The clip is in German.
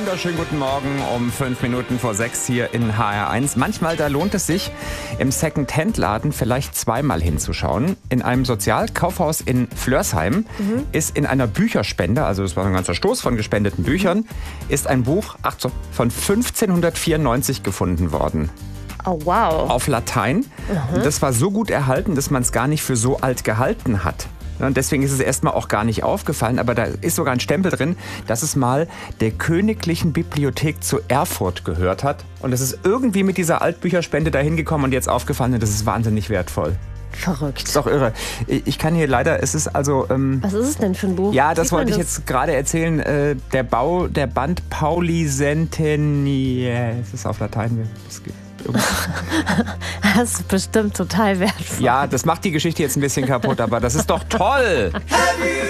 wunderschönen guten Morgen um 5 Minuten vor 6 hier in HR1. Manchmal, da lohnt es sich, im Second-Hand-Laden vielleicht zweimal hinzuschauen. In einem Sozialkaufhaus in Flörsheim ist in einer Bücherspende, also das war ein ganzer Stoß von gespendeten Büchern, ist ein Buch von 1594 gefunden worden. Oh, wow. Auf Latein. Das war so gut erhalten, dass man es gar nicht für so alt gehalten hat. Und deswegen ist es erstmal auch gar nicht aufgefallen, aber da ist sogar ein Stempel drin, dass es mal der Königlichen Bibliothek zu Erfurt gehört hat. Und es ist irgendwie mit dieser Altbücherspende dahin gekommen und jetzt aufgefallen, und das ist wahnsinnig wertvool. Verrückt. Das ist doch irre. Ich kann hier leider, es ist also... Was ist es denn für ein Buch? Ja, das wollte ich jetzt gerade erzählen. Der Band Pauli Centeniae. Es ist auf Latein. Das geht. Das ist bestimmt total wertvoll. Ja, das macht die Geschichte jetzt ein bisschen kaputt, aber das ist doch toll.